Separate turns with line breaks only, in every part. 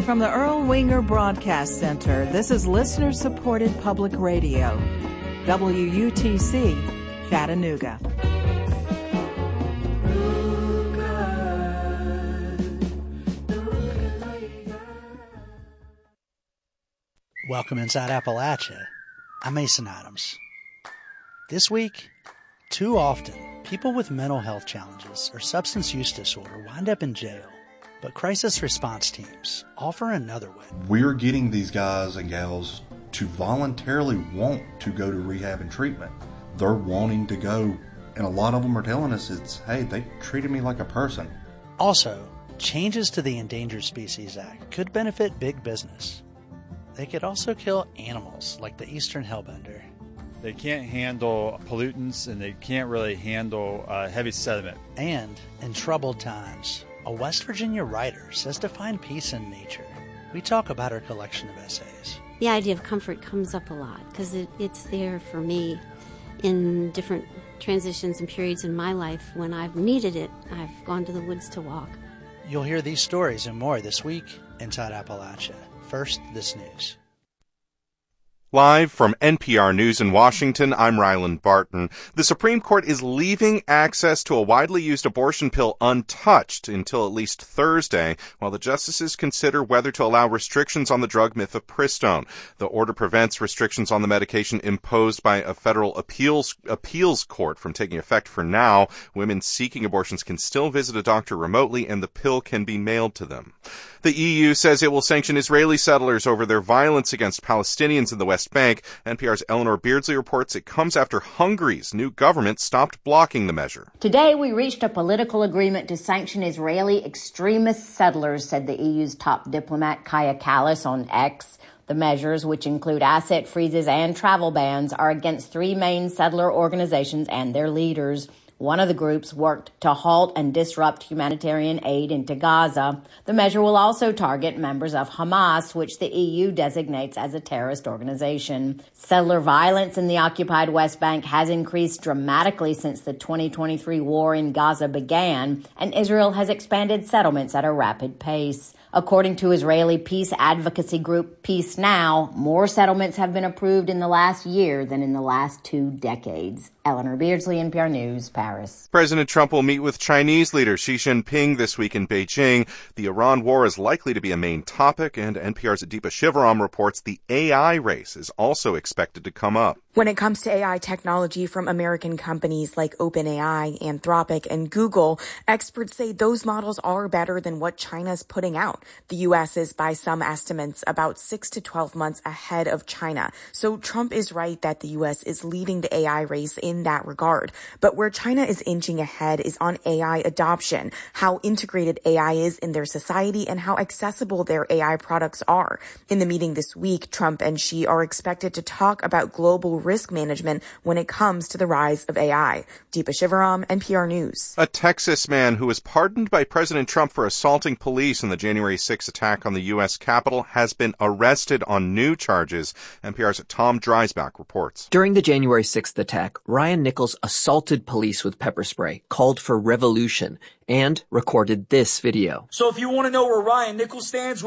From the Earl Winger Broadcast Center, this is listener-supported public radio. WUTC, Chattanooga.
Welcome inside Appalachia. I'm Mason Adams. This week, too often, people with mental health challenges or substance use disorder wind up in jail, but crisis response teams offer another way.
We're getting these guys and gals to voluntarily want to go to rehab and treatment. They're wanting to go, and a lot of them are telling us hey, they treated me like a person.
Also, changes to the Endangered Species Act could benefit big business. They could also kill animals, like the eastern hellbender.
They can't handle pollutants, and they can't really handle heavy sediment.
And, in troubled times, a West Virginia writer says to find peace in nature. We talk about her collection of essays.
The idea of comfort comes up a lot, because it's there for me in different transitions and periods in my life. When I've needed it, I've gone to the woods to walk.
You'll hear these stories and more this week inside Appalachia. First, this news.
Live from NPR News in Washington, I'm Ryland Barton. The Supreme Court is leaving access to a widely used abortion pill untouched until at least Thursday, while the justices consider whether to allow restrictions on the drug mifepristone. The order prevents restrictions on the medication imposed by a federal appeals court from taking effect for now. Women seeking abortions can still visit a doctor remotely, and the pill can be mailed to them. The EU says it will sanction Israeli settlers over their violence against Palestinians in the West Bank. NPR's Eleanor Beardsley reports it comes after Hungary's new government stopped blocking the measure.
Today, we reached a political agreement to sanction Israeli extremist settlers, said the EU's top diplomat Kaja Kallas on X. The measures, which include asset freezes and travel bans, are against three main settler organizations and their leaders. One of the groups worked to halt and disrupt humanitarian aid into Gaza. The measure will also target members of Hamas, which the EU designates as a terrorist organization. Settler violence in the occupied West Bank has increased dramatically since the 2023 war in Gaza began, and Israel has expanded settlements at a rapid pace. According to Israeli peace advocacy group Peace Now, more settlements have been approved in the last year than in the last 2 decades. Eleanor Beardsley, NPR News, Paris.
President Trump will meet with Chinese leader Xi Jinping this week in Beijing. The Iran war is likely to be a main topic, and NPR's Deepa Shivaram reports the AI race is also expected to come up.
When it comes to AI technology from American companies like OpenAI, Anthropic, and Google, experts say those models are better than what China's putting out. The U.S. is, by some estimates, about 6 to 12 months ahead of China. So Trump is right that the U.S. is leading the AI race in that regard. But where China is inching ahead is on AI adoption, how integrated AI is in their society and how accessible their AI products are. In the meeting this week, Trump and Xi are expected to talk about global risk management when it comes to the rise of AI. Deepa Shivaram, NPR News.
A Texas man who was pardoned by President Trump for assaulting police in the January 6th attack on the U.S. Capitol has been arrested on new charges. NPR's Tom Dreisbach reports.
During the January 6th attack, Ryan Nichols assaulted police with pepper spray, called for revolution, and recorded this video.
So if you want to know where Ryan Nichols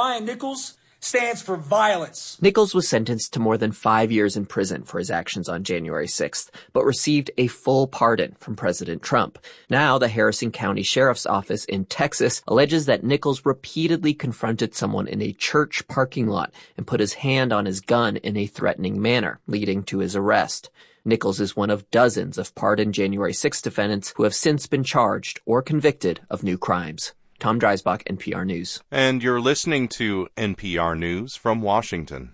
stands for violence.
Nichols was sentenced to more than 5 years in prison for his actions on January 6th, but received a full pardon from President Trump. Now, the Harrison County Sheriff's Office in Texas alleges that Nichols repeatedly confronted someone in a church parking lot and put his hand on his gun in a threatening manner, leading to his arrest. Nichols is one of dozens of pardoned January 6 defendants who have since been charged or convicted of new crimes. Tom Dreisbach, NPR News.
And you're listening to NPR News from Washington.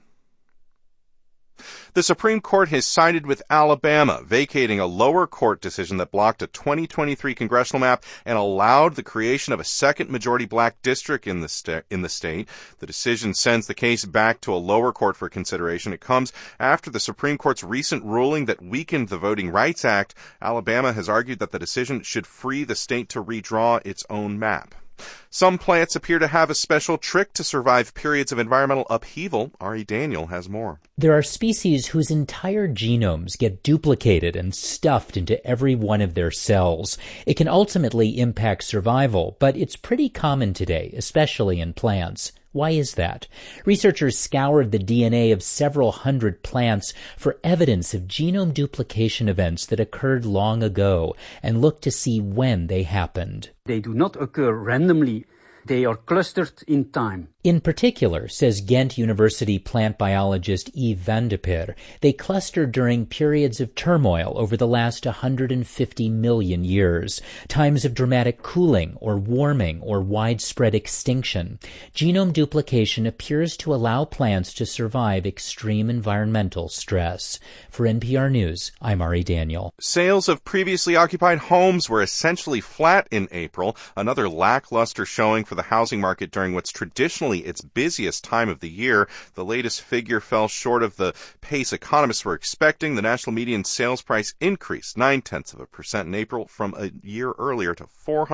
The Supreme Court has sided with Alabama, vacating a lower court decision that blocked a 2023 congressional map and allowed the creation of a second majority black district in the state. The decision sends the case back to a lower court for consideration. It comes after the Supreme Court's recent ruling that weakened the Voting Rights Act. Alabama has argued that the decision should free the state to redraw its own map. Some plants appear to have a special trick to survive periods of environmental upheaval. Ari Daniel has more.
There are species whose entire genomes get duplicated and stuffed into every one of their cells. It can ultimately impact survival, but it's pretty common today, especially in plants. Why is that? Researchers scoured the DNA of several hundred plants for evidence of genome duplication events that occurred long ago and looked to see when they happened.
They do not occur randomly. They are clustered in time.
In particular, says Ghent University plant biologist Yves van de Peer, they clustered during periods of turmoil over the last 150 million years, times of dramatic cooling or warming or widespread extinction. Genome duplication appears to allow plants to survive extreme environmental stress. For NPR News, I'm Ari Daniel.
Sales of previously occupied homes were essentially flat in April, another lackluster showing for the housing market during what's traditionally its busiest time of the year. The latest figure fell short of the pace economists were expecting. The national median sales price increased 0.9% in April from a year earlier to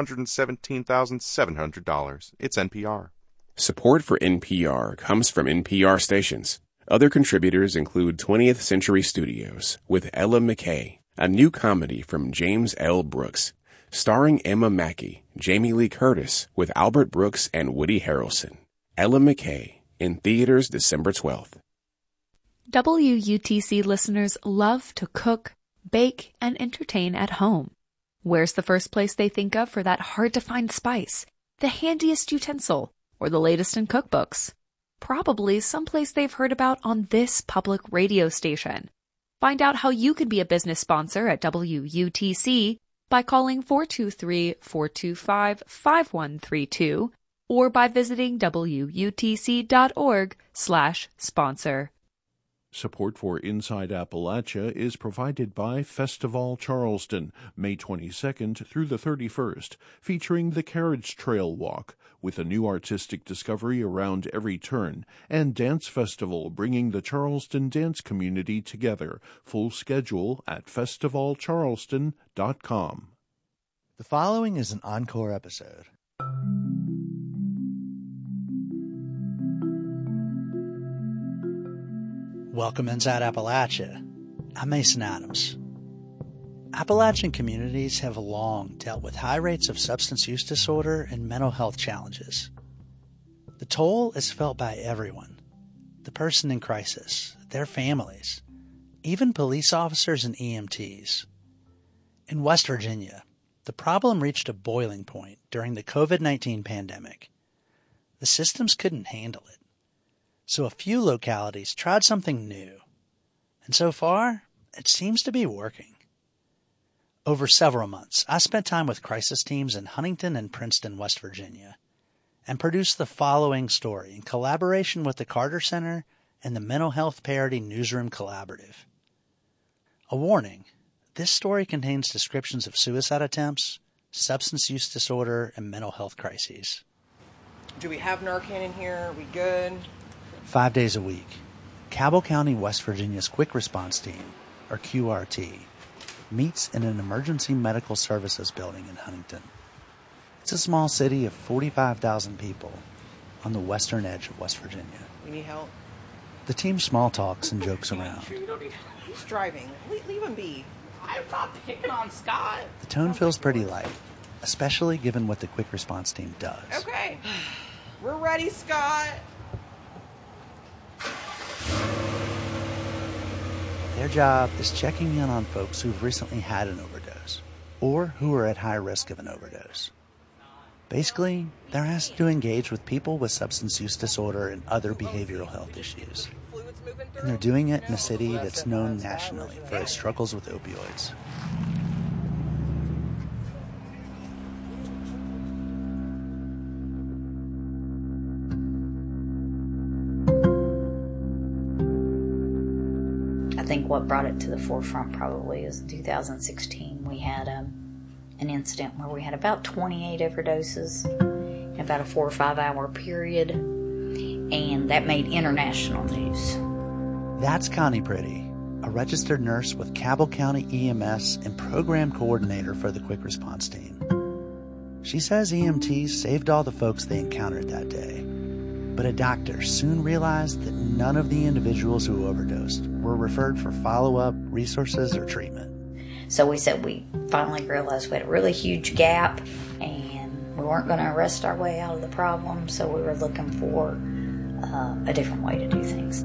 $417,700. It's NPR.
Support for NPR comes from NPR stations. Other contributors include 20th Century Studios with Ella McKay, a new comedy from James L. Brooks, starring Emma Mackey, Jamie Lee Curtis, with Albert Brooks and Woody Harrelson. Ella McKay, in theaters December 12th.
WUTC listeners love to cook, bake, and entertain at home. Where's the first place they think of for that hard-to-find spice, the handiest utensil, or the latest in cookbooks? Probably someplace they've heard about on this public radio station. Find out how you could be a business sponsor at WUTC by calling 423-425-5132 or by visiting wutc.org/sponsor.
Support for Inside Appalachia is provided by Festival Charleston, May 22nd through the 31st, featuring the Carriage Trail Walk, with a new artistic discovery around every turn, and Dance Festival bringing the Charleston dance community together. Full schedule at festivalcharleston.com.
The following is an encore episode. Welcome Inside Appalachia. I'm Mason Adams. Appalachian communities have long dealt with high rates of substance use disorder and mental health challenges. The toll is felt by everyone: the person in crisis, their families, even police officers and EMTs. In West Virginia, the problem reached a boiling point during the COVID-19 pandemic. The systems couldn't handle it. So a few localities tried something new, and so far, it seems to be working. Over several months, I spent time with crisis teams in Huntington and Princeton, West Virginia, and produced the following story in collaboration with the Carter Center and the Mental Health Parity Newsroom Collaborative. A warning: this story contains descriptions of suicide attempts, substance use disorder, and mental health crises.
Do we have Narcan in here? Are we good?
5 days a week, Cabell County, West Virginia's Quick Response Team, or QRT, meets in an emergency medical services building in Huntington. It's a small city of 45,000 people on the western edge of West Virginia.
We need help.
The team small talks and jokes around.
He's driving. Leave him be.
I'm not picking on Scott.
The tone feels pretty light, especially given what the Quick Response Team does.
Okay. We're ready, Scott.
Their job is checking in on folks who've recently had an overdose or who are at high risk of an overdose. Basically, they're asked to engage with people with substance use disorder and other behavioral health issues. And they're doing it in a city that's known nationally for its struggles with opioids.
I think what brought it to the forefront probably is in 2016 we had an incident where we had about 28 overdoses in about a 4 or 5 hour period, and that made international news.
That's Connie Pretty, a registered nurse with Cabell County EMS and program coordinator for the Quick Response Team. She says EMTs saved all the folks they encountered that day, but a doctor soon realized that none of the individuals who overdosed were referred for follow-up, resources, or treatment.
So we finally realized we had a really huge gap, and we weren't going to arrest our way out of the problem, so we were looking for a different way to do things.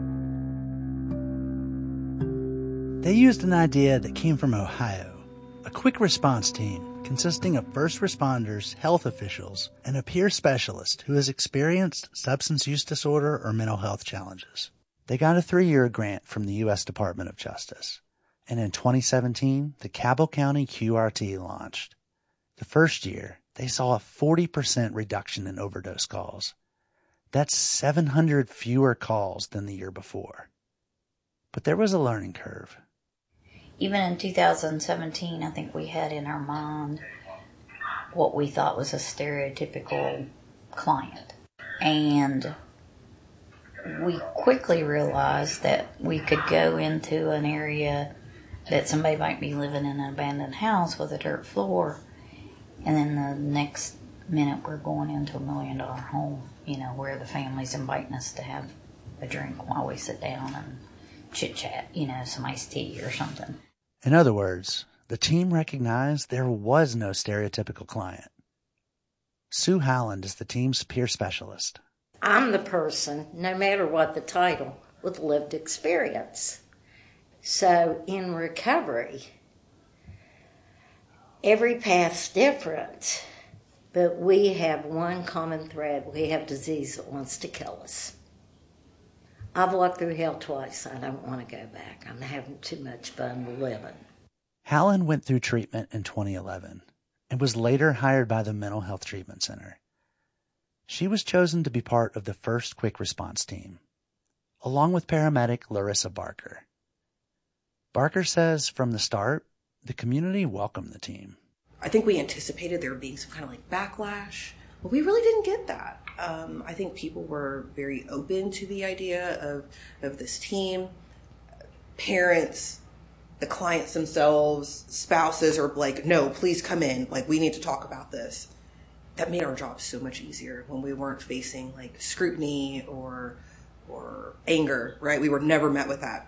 They used an idea that came from Ohio, a quick response team consisting of first responders, health officials, and a peer specialist who has experienced substance use disorder or mental health challenges. They got a 3-year grant from the U.S. Department of Justice, and in 2017, the Cabell County QRT launched. The first year, they saw a 40% reduction in overdose calls. That's 700 fewer calls than the year before. But there was a learning curve.
Even in 2017, I think we had in our mind what we thought was a stereotypical client. And we quickly realized that we could go into an area that somebody might be living in an abandoned house with a dirt floor, and then the next minute we're going into $1 million home, where the family's inviting us to have a drink while we sit down and chit-chat, some iced tea or something.
In other words, the team recognized there was no stereotypical client. Sue Howland is the team's peer specialist.
I'm the person, no matter what the title, with lived experience. So in recovery, every path's different, but we have one common thread. We have disease that wants to kill us. I've walked through hell twice. I don't want to go back. I'm having too much fun living.
Howland went through treatment in 2011 and was later hired by the Mental Health Treatment Center. She was chosen to be part of the first quick response team, along with paramedic Larissa Barker. Barker says from the start, the community welcomed the team.
I think we anticipated there being some kind of backlash, but we really didn't get that. I think people were very open to the idea of this team. Parents, the clients themselves, spouses are like, no, please come in. We need to talk about this. That made our job so much easier when we weren't facing scrutiny or anger, right? We were never met with that.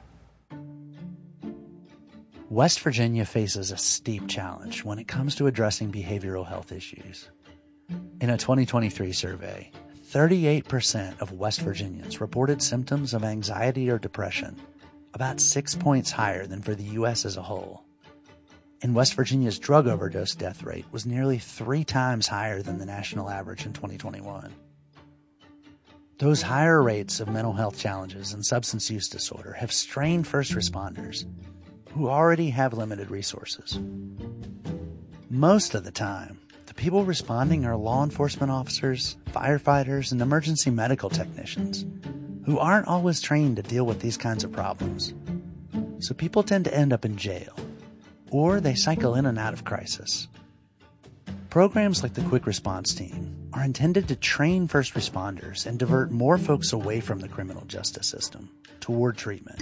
West Virginia faces a steep challenge when it comes to addressing behavioral health issues. In a 2023 survey, 38% of West Virginians reported symptoms of anxiety or depression, about 6 points higher than for the U.S. as a whole. And West Virginia's drug overdose death rate was nearly 3 times higher than the national average in 2021. Those higher rates of mental health challenges and substance use disorder have strained first responders, who already have limited resources. Most of the time, the people responding are law enforcement officers, firefighters, and emergency medical technicians who aren't always trained to deal with these kinds of problems. So people tend to end up in jail, or they cycle in and out of crisis. Programs like the Quick Response Team are intended to train first responders and divert more folks away from the criminal justice system toward treatment.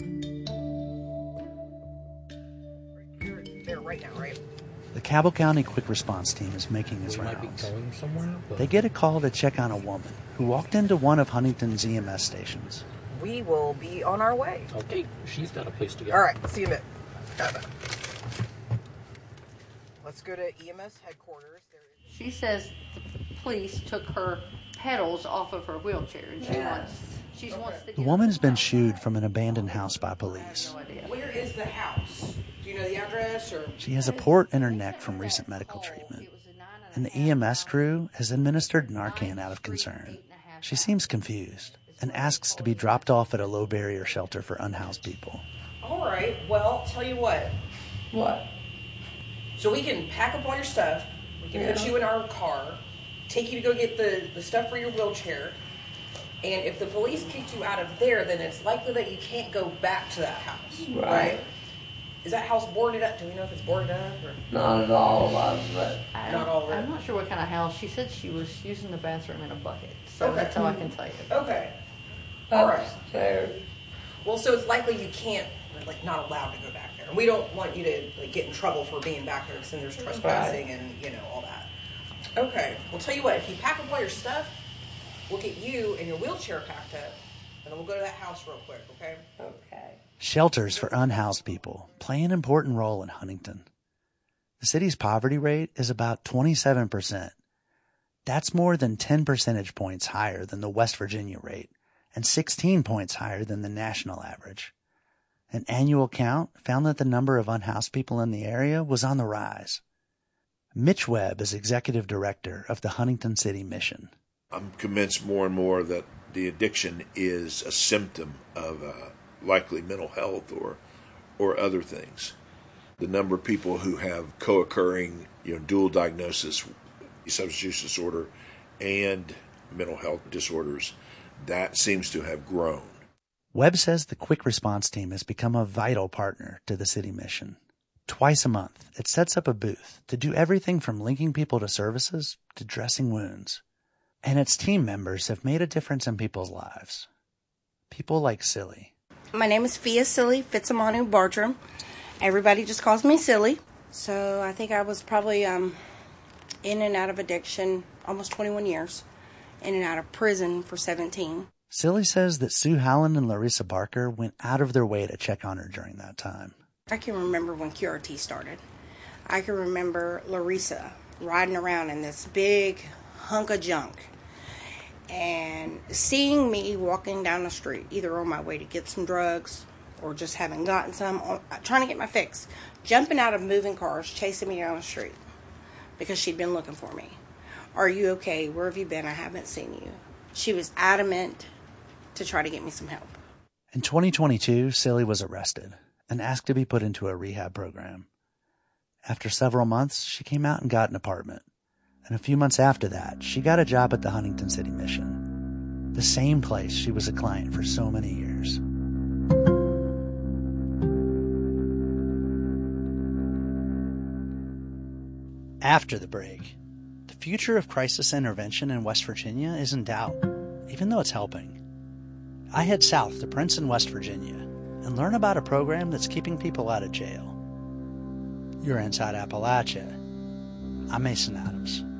There right now, right?
The Cabell County Quick Response Team is making its rounds. They get a call to check on a woman who walked into one of Huntington's EMS stations.
We will be on our way.
Okay, she's got a place to go.
All right, see you in a minute. Let's go to EMS headquarters.
She says the police took her pedals off of her wheelchair, and she wants to.
The woman's been shooed from an abandoned house by police.
Where is the house? Do you know the address? Or
She has a port in her neck from recent medical treatment, and the EMS crew has administered Narcan out of concern. She seems confused and asks to be dropped off at a low-barrier shelter for unhoused people.
All right, well, tell you what.
What?
So we can pack up all your stuff, we can put you in our car, take you to go get the stuff for your wheelchair, and if the police kicked you out of there, then it's likely that you can't go back to that house, right? Is that house boarded up? Do we know if it's boarded up? Or?
Not at all of it.
Not all of it.
I'm not sure what kind of house. She said she was using the bathroom in a bucket, so that's all I can tell you.
Okay. All right. Well, so it's likely you can't, not allowed to go back there. And we don't want you to get in trouble for being back there, because then there's trespassing and all that. Okay. Well, tell you what, if you pack up all your stuff, we'll get you and your wheelchair packed up, and then we'll go to that house real quick, okay?
Okay.
Shelters for unhoused people play an important role in Huntington. The city's poverty rate is about 27%, That's more than 10 percentage points higher than the West Virginia rate and 16 points higher than the national average. An annual count found that the number of unhoused people in the area was on the rise. Mitch Webb is executive director of the Huntington City Mission.
I'm convinced more and more that the addiction is a symptom of likely mental health or other things. The number of people who have co-occurring, dual diagnosis, substance use disorder, and mental health disorders, that seems to have grown.
Webb says the Quick Response Team has become a vital partner to the City Mission. Twice a month, it sets up a booth to do everything from linking people to services to dressing wounds. And its team members have made a difference in people's lives. People like Silly.
My name is Fia Silly Fitzamanu Bartram. Everybody just calls me Silly. So I think I was probably in and out of addiction almost 21 years. In and out of prison for 17.
Silly says that Sue Howland and Larissa Barker went out of their way to check on her during that time.
I can remember when QRT started. I can remember Larissa riding around in this big hunk of junk and seeing me walking down the street, either on my way to get some drugs or just having gotten some, trying to get my fix, jumping out of moving cars, chasing me down the street because she'd been looking for me. Are you okay? Where have you been? I haven't seen you. She was adamant to try to get me some help.
In 2022, Silly was arrested and asked to be put into a rehab program. After several months, she came out and got an apartment. And a few months after that, she got a job at the Huntington City Mission, the same place she was a client for so many years. After the break, the future of crisis intervention in West Virginia is in doubt, even though it's helping. I head south to Princeton, West Virginia, and learn about a program that's keeping people out of jail. You're Inside Appalachia. I'm Mason Adams.